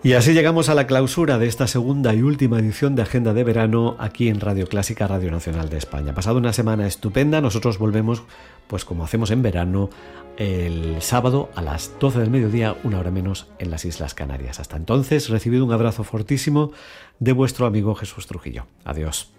Y así llegamos a la clausura de esta segunda y última edición de Agenda de Verano aquí en Radio Clásica, Radio Nacional de España. Pasado una semana estupenda, nosotros volvemos, pues como hacemos en verano, el sábado a las 12 del mediodía, una hora menos, en las Islas Canarias. Hasta entonces, recibido un abrazo fortísimo de vuestro amigo Jesús Trujillo. Adiós.